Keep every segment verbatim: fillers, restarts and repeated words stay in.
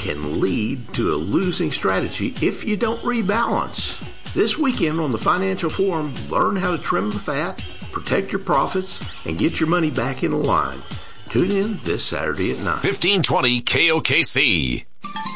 can lead to a losing strategy if you don't rebalance. This weekend on the Financial Forum, learn how to trim the fat, protect your profits, and get your money back in line. Tune in this Saturday at nine. fifteen twenty K O K C.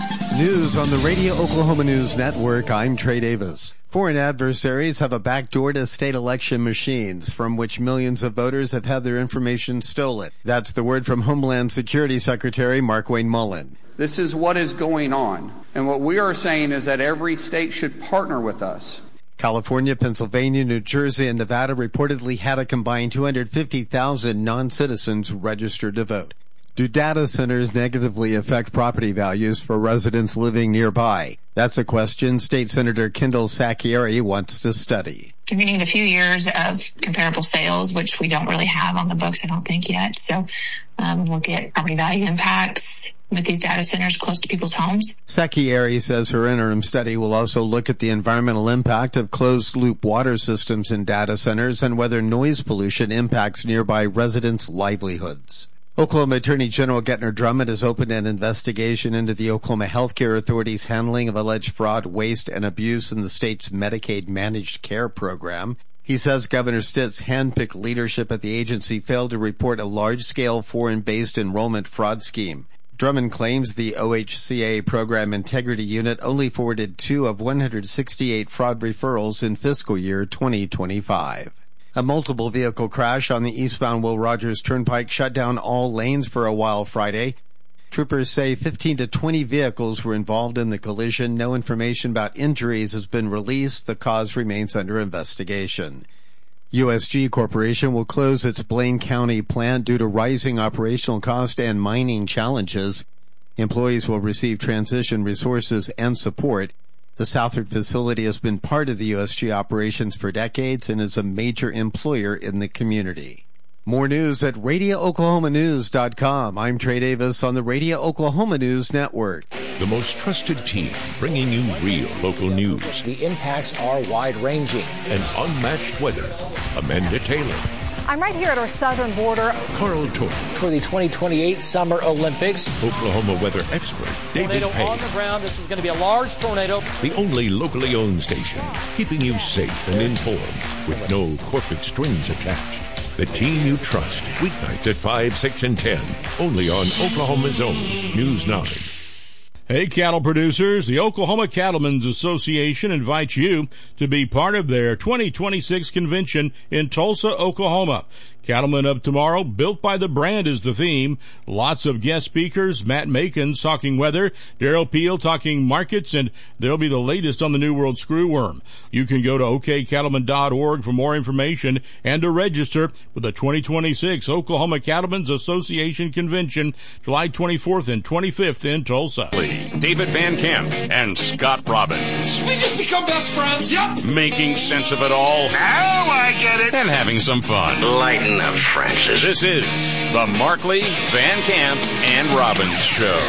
News on the Radio Oklahoma News Network. I'm Trey Davis. Foreign adversaries have a backdoor to state election machines from which millions of voters have had their information stolen. That's the word from Homeland Security Secretary Markwayne Mullin. This is what is going on. And what we are saying is that every state should partner with us. California, Pennsylvania, New Jersey, and Nevada reportedly had a combined two hundred fifty thousand non-citizens registered to vote. Do data centers negatively affect property values for residents living nearby? That's a question State Senator Kendall Sacchieri wants to study. We need a few years of comparable sales, which we don't really have on the books, I don't think yet. So um, we'll get property value impacts with these data centers close to people's homes. Sacchieri says her interim study will also look at the environmental impact of closed-loop water systems in data centers and whether noise pollution impacts nearby residents' livelihoods. Oklahoma Attorney General Gettner Drummond has opened an investigation into the Oklahoma Healthcare Authority's handling of alleged fraud, waste, and abuse in the state's Medicaid managed care program. He says Governor Stitt's handpicked leadership at the agency failed to report a large-scale foreign-based enrollment fraud scheme. Drummond claims the O H C A Program Integrity Unit only forwarded two of one hundred sixty-eight fraud referrals in fiscal year twenty twenty-five. A multiple vehicle crash on the eastbound Will Rogers Turnpike shut down all lanes for a while Friday. Troopers say fifteen to twenty vehicles were involved in the collision. No information about injuries has been released. The cause remains under investigation. U S G Corporation will close its Blaine County plant due to rising operational cost and mining challenges. Employees will receive transition resources and support. The Southard facility has been part of the U S G operations for decades and is a major employer in the community. More news at radio oklahoma news dot com. I'm Trey Davis on the Radio Oklahoma News Network. The most trusted team bringing you real local news. The impacts are wide-ranging. And unmatched weather. Amanda Taylor. I'm right here at our southern border. Carl Torp. For the twenty twenty-eight Summer Olympics. Oklahoma weather expert David Tornado Payne. on the ground. This is going to be a large tornado. The only locally owned station, keeping you safe and informed with no corporate strings attached. The team you trust. Weeknights at five, six, and ten. Only on Oklahoma's own News nine. Hey, cattle producers, the Oklahoma Cattlemen's Association invites you to be part of their twenty twenty-six convention in Tulsa, Oklahoma. Cattlemen of Tomorrow, built by the brand is the theme. Lots of guest speakers, Matt Makins talking weather, Daryl Peel talking markets, and there'll be the latest on the New World screwworm. You can go to o k cattlemen dot org for more information and to register for the twenty twenty-six Oklahoma Cattlemen's Association Convention, July twenty-fourth and twenty-fifth in Tulsa. David Van Camp and Scott Robbins. We just become best friends, yep. Making sense of it all. Now I get it. And having some fun. Lighten up, Francis. This is the Markley, Van Camp, and Robbins Show.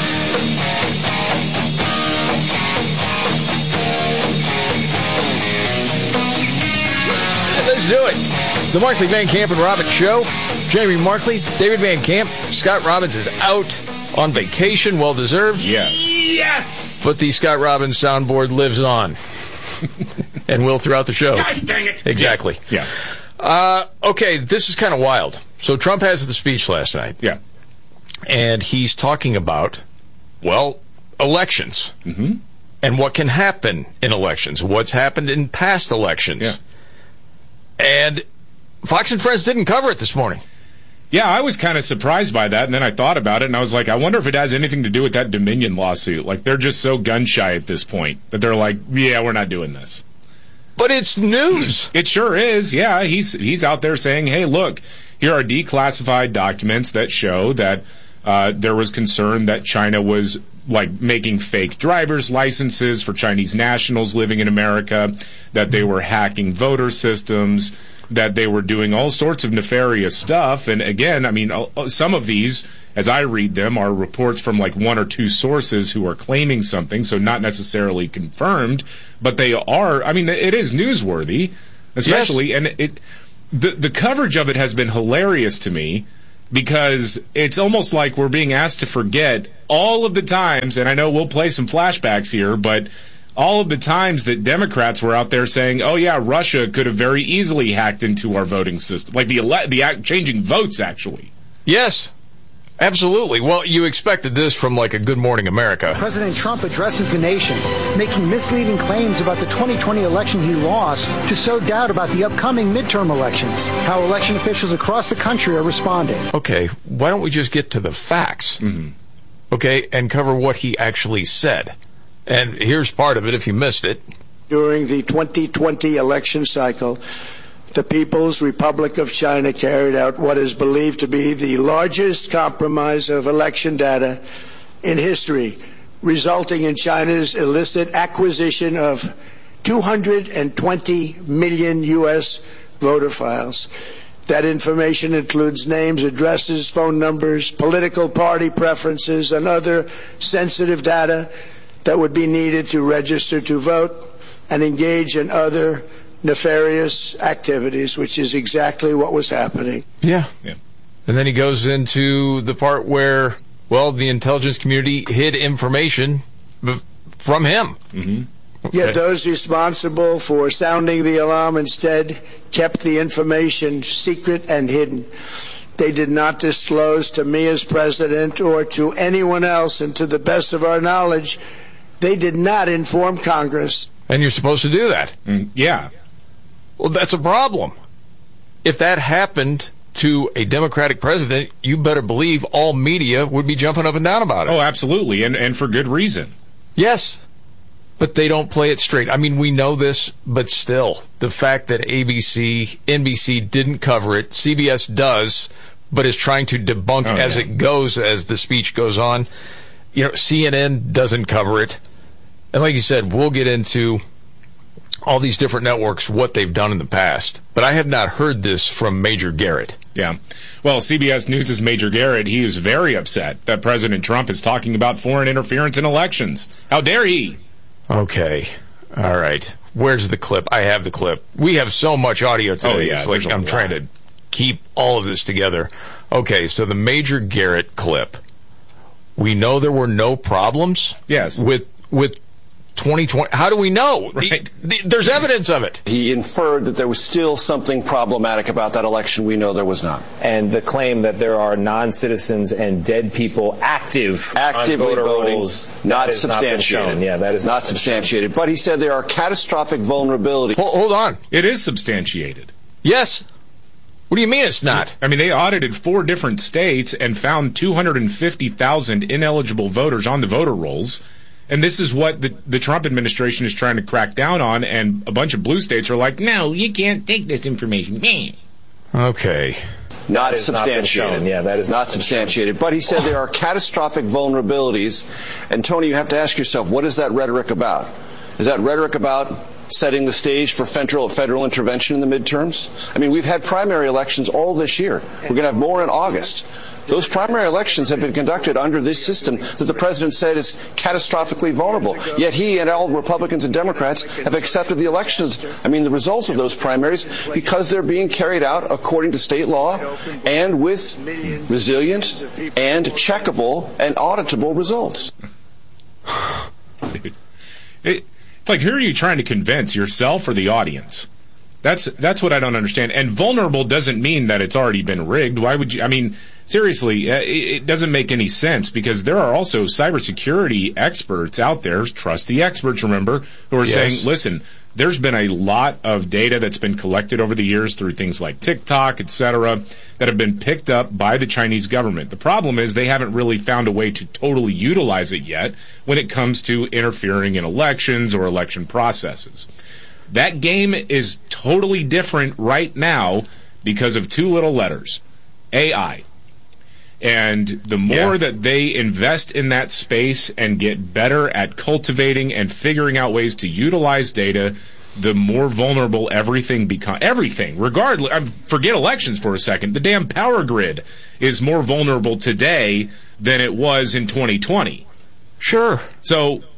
Let's do it. The Markley, Van Camp, and Robbins Show. Jamie Markley, David Van Camp. Scott Robbins is out on vacation, well deserved. Yes. Yes. But the Scott Robbins soundboard lives on, and will throughout the show. Gosh dang it! Exactly. Yeah. Uh, okay, this is kind of wild. So Trump has the speech last night. Yeah. And he's talking about, well, elections. Mm-hmm. And what can happen in elections. What's happened in past elections. Yeah. And Fox and Friends didn't cover it this morning. Yeah, I was kind of surprised by that, and then I thought about it, and I was like, I wonder if it has anything to do with that Dominion lawsuit. Like, they're just so gun-shy at this point that they're like, yeah, we're not doing this. But it's news. It sure is, yeah. He's he's out there saying, hey, look, here are declassified documents that show that uh, there was concern that China was, like, making fake driver's licenses for Chinese nationals living in America, that they were hacking voter systems, that they were doing all sorts of nefarious stuff. And again, I mean, some of these, as I read them, are reports from like one or two sources who are claiming something, so not necessarily confirmed, but they are, I mean, it is newsworthy, especially, yes. And it the the coverage of it has been hilarious to me, because it's almost like we're being asked to forget all of the times, and I know we'll play some flashbacks here, but all of the times that Democrats were out there saying, oh, yeah, Russia could have very easily hacked into our voting system, like the ele- the act- changing votes, actually. Yes, absolutely. Well, you expected this from, like, a Good Morning America. President Trump addresses the nation, making misleading claims about the twenty twenty election he lost to sow doubt about the upcoming midterm elections. How election officials across the country are responding. Okay, why don't we just get to the facts, mm-hmm. okay, and cover what he actually said. And here's part of it if you missed it. During the twenty twenty election cycle, the People's Republic of China carried out what is believed to be the largest compromise of election data in history, resulting in China's illicit acquisition of two hundred twenty million U S voter files. That information includes names, addresses, phone numbers, political party preferences, and other sensitive data that would be needed to register to vote and engage in other nefarious activities, which is exactly what was happening. Yeah. yeah. And then he goes into the part where, well, the intelligence community hid information from him. Mm-hmm. Okay. Yet those responsible for sounding the alarm instead kept the information secret and hidden. They did not disclose to me as president or to anyone else, and to the best of our knowledge, they did not inform Congress. And you're supposed to do that. Mm, yeah. Well, that's a problem. If that happened to a Democratic president, you better believe all media would be jumping up and down about it. Oh, absolutely, and and for good reason. Yes, but they don't play it straight. I mean, we know this, but still, the fact that A B C, N B C didn't cover it, C B S does, but is trying to debunk oh, as yeah. it goes, as the speech goes on. You know, C N N doesn't cover it. And like you said, we'll get into all these different networks, what they've done in the past. But I have not heard this from Major Garrett. Yeah. Well, C B S News' Major Garrett, he is very upset that President Trump is talking about foreign interference in elections. How dare he? Okay. All right. Where's the clip? I have the clip. We have so much audio today. Oh, yeah, it's like I'm lot. trying to keep all of this together. Okay, so the Major Garrett clip. We know there were no problems yes. with with twenty twenty. How do we know? Right. There's evidence of it. He inferred that there was still something problematic about that election. We know there was not. And the claim that there are non-citizens and dead people active actively on voter voting, rolls, not substantiated. Not yeah, that is not, not substantiated. But he said there are catastrophic vulnerabilities. Hold, hold on. It is substantiated. Yes. What do you mean it's not? I mean, they audited four different states and found two hundred fifty thousand ineligible voters on the voter rolls. And this is what the, the Trump administration is trying to crack down on, and a bunch of blue states are like, no, you can't take this information. Okay. Not substantiated. Not yeah, that is not, not substantiated. But he said there are catastrophic vulnerabilities. And, Tony, you have to ask yourself, what is that rhetoric about? Is that rhetoric about setting the stage for federal, federal intervention in the midterms? I mean, we've had primary elections all this year. We're going to have more in August. Those primary elections have been conducted under this system that the president said is catastrophically vulnerable. Yet he and all Republicans and Democrats have accepted the elections, I mean the results of those primaries, because they're being carried out according to state law and with resilient and checkable and auditable results. Dude, it, it's like, who are you trying to convince, yourself or the audience? That's that's what I don't understand. And vulnerable doesn't mean that it's already been rigged. Why would you? I mean, seriously, it doesn't make any sense, because there are also cybersecurity experts out there, trust the experts, remember, who are yes. saying, listen, there's been a lot of data that's been collected over the years through things like TikTok, et cetera, that have been picked up by the Chinese government. The problem is they haven't really found a way to totally utilize it yet when it comes to interfering in elections or election processes. That game is totally different right now because of two little letters, A I. And the more yeah. that they invest in that space and get better at cultivating and figuring out ways to utilize data, the more vulnerable everything becomes. Everything, regardless. Forget elections for a second. The damn power grid is more vulnerable today than it was in twenty twenty. Sure. So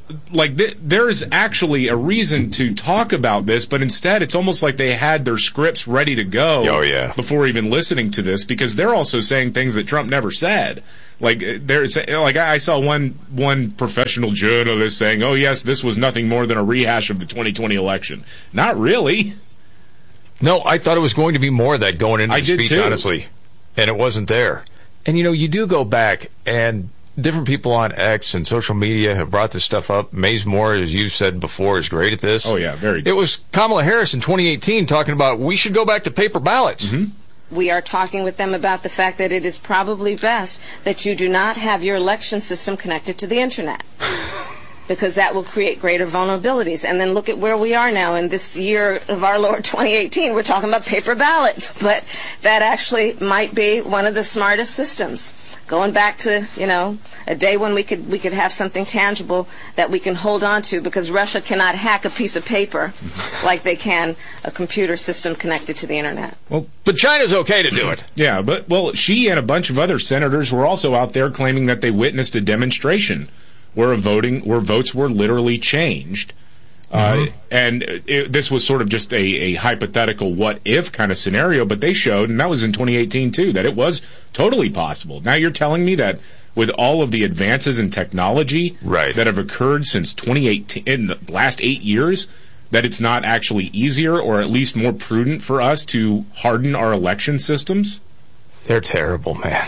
like th- there is actually a reason to talk about this, but instead it's almost like they had their scripts ready to go oh, yeah. before even listening to this, because they're also saying things that Trump never said. Like there's like I saw one one professional journalist saying, "Oh yes, this was nothing more than a rehash of the twenty twenty election." Not really. No, I thought it was going to be more of that going into I the did speech, too. honestly, and it wasn't there. And you know, you do go back, and different people on X and social media have brought this stuff up. Maze Moore, as you've said before, is great at this. Oh yeah, very good. It was Kamala Harris in twenty eighteen talking about we should go back to paper ballots. Mm-hmm. We are talking with them about the fact that it is probably best that you do not have your election system connected to the internet, because that will create greater vulnerabilities. And then look at where we are now in this year of our Lord twenty eighteen. We're talking about paper ballots, but that actually might be one of the smartest systems. Going back to, you know, a day when we could we could have something tangible that we can hold on to, because Russia cannot hack a piece of paper like they can a computer system connected to the internet. Well, but China's okay to do it. Yeah, but well, she and a bunch of other senators were also out there claiming that they witnessed a demonstration where a voting where votes were literally changed. Uh, and it, this was sort of just a, a hypothetical what-if kind of scenario, but they showed, and that was in twenty eighteen too, that it was totally possible. Now you're telling me that with all of the advances in technology right. that have occurred since twenty eighteen, in the last eight years, that it's not actually easier or at least more prudent for us to harden our election systems? They're terrible, man.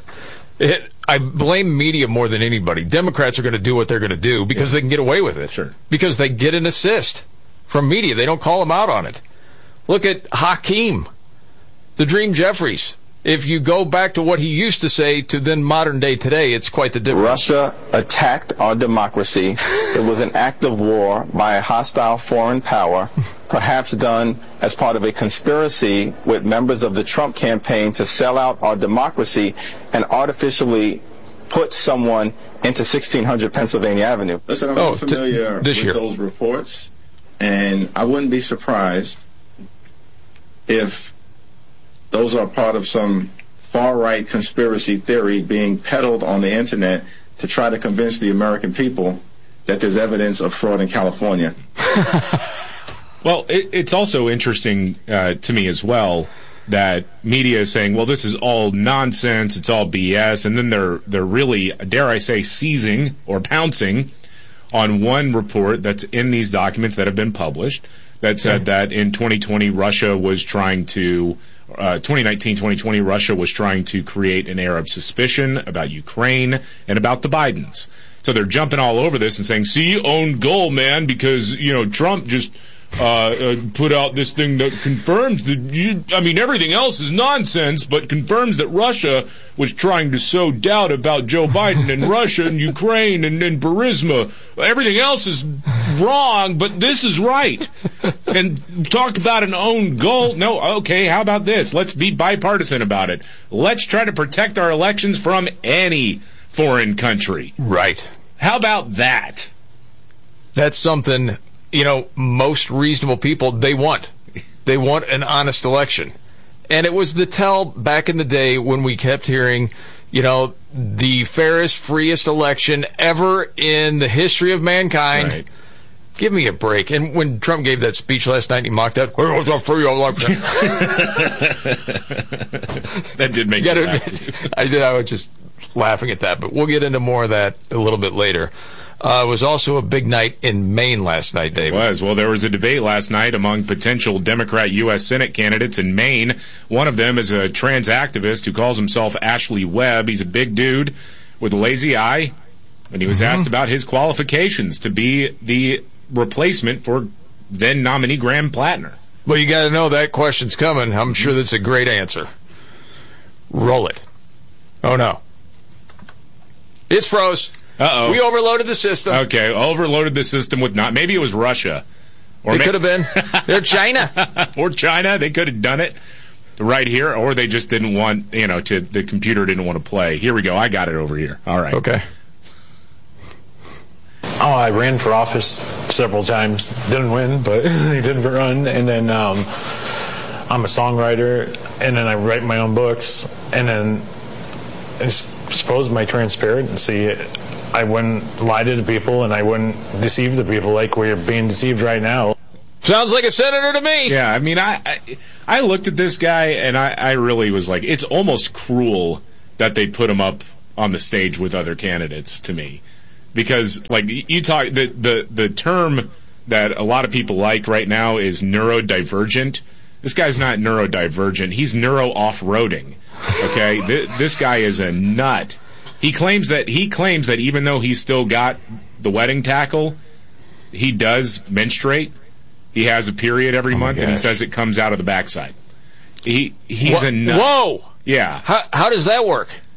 It, I blame media more than anybody. Democrats are going to do what they're going to do because yeah. they can get away with it. Sure. Because they get an assist from media. They don't call them out on it. Look at Hakeem, the Dream Jeffries. If you go back to what he used to say to then modern day today, it's quite the difference. Russia attacked our democracy. It was an act of war by a hostile foreign power, perhaps done as part of a conspiracy with members of the Trump campaign to sell out our democracy and artificially put someone into sixteen hundred Pennsylvania Avenue. Listen, I'm oh, familiar t- with year. those reports, and I wouldn't be surprised if those are part of some far-right conspiracy theory being peddled on the internet to try to convince the American people that there's evidence of fraud in California. Well, it, it's also interesting uh, to me as well that media is saying, well, this is all nonsense, it's all B S, and then they're they're really, dare I say, seizing or pouncing on one report that's in these documents that have been published that said that in twenty twenty Russia was trying to Uh, twenty nineteen twenty twenty Russia was trying to create an air of suspicion about Ukraine and about the Bidens. So they're jumping all over this and saying, see, own goal, man, because, you know, Trump just uh, uh, put out this thing that confirms that, you, I mean, everything else is nonsense, but confirms that Russia was trying to sow doubt about Joe Biden and Russia and Ukraine and, and Burisma. Everything else is wrong, but this is right. And talk about an own goal. No, okay, how about this? Let's be bipartisan about it. Let's try to protect our elections from any foreign country. Right. How about that? That's something, you know, most reasonable people, they want. They want an honest election. And it was the tell back in the day when we kept hearing, you know, the fairest, freest election ever in the history of mankind. Right. Give me a break. And when Trump gave that speech last night, he mocked out, "It was a free election." That did make you me laugh. I did. I was just laughing at that. But we'll get into more of that a little bit later. Uh, it was also a big night in Maine last night, David. It was. Well, there was a debate last night among potential Democrat U S Senate candidates in Maine. One of them is a trans activist who calls himself Ashley Webb. He's a big dude with a lazy eye, and he was mm-hmm. asked about his qualifications to be the replacement for then nominee Graham Plattner. Well, you got to know that question's coming. I'm sure that's a great answer. Roll it. Oh, no. It's froze. Uh-oh. We overloaded the system. Okay, overloaded the system with not... Maybe it was Russia. Or it ma- could have been. They're China. Or China. They could have done it right here, or they just didn't want, you know, to the computer didn't want to play. Here we go. I got it over here. All right. Okay. Oh, I ran for office several times. Didn't win, but I did run. And then um, I'm a songwriter, and then I write my own books. And then I suppose my transparency I wouldn't lie to the people and I wouldn't deceive the people like we're being deceived right now. Sounds like a senator to me. Yeah, I mean, I I, I looked at this guy and I, I really was like, it's almost cruel that they put him up on the stage with other candidates to me. Because, like, you talk, the, the, the term that a lot of people like right now is neurodivergent. This guy's not neurodivergent. He's neuro-off-roading. Okay? Th- this guy is a nut. He claims that he claims that even though he's still got the wedding tackle, he does menstruate. He has a period every oh month, and he says it comes out of the backside. He he's Whoa. a nut. Whoa! Yeah. How how does that work?